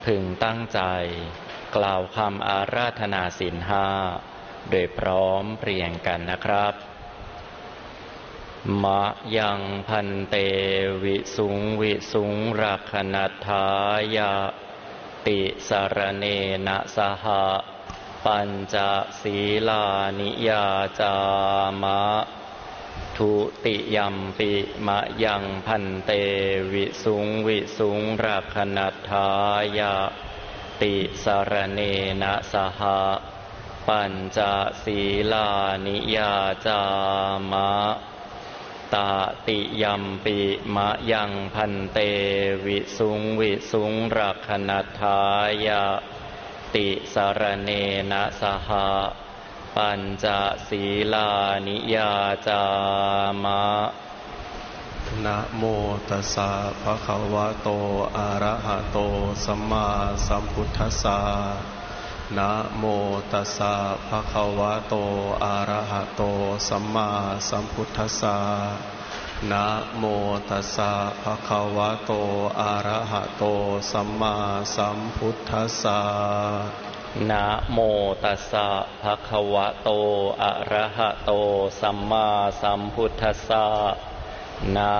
พึงตั้งใจกล่าวคำอาราธนาศีลห้าโดยพร้อมเพรียงกันนะครับมะยังพันเตวิสุงวิสุงรักขณัฏฐายะติสรเนนะสหปัญจศีลานิยาจามะทุติยัมปิมะยังพันเตวิสุงวิสุงรักขณัฏฐายะติสรเนนะสหปัญจศีลานิยาจามะตติยัมปิมะยังพันเตวิสุงวิสุงรักขณัฏฐายะติสรเนนะสหปัญจศีลานิยาจามะนะโมตัสสะภะคะวะโตอะระหะโตสัมมาสัมพุทธัสสะนะโมตัสสะภะคะวะโตอะระหะโตสัมมาสัมพุทธัสสะนะโมตัสสะภะคะวะโตอะระหะโตสัมมาสัมพุทธัสสะนะโมตัสสะภะคะวะโตอะระหะโตสัมมาสัมพุทธัสสะนะ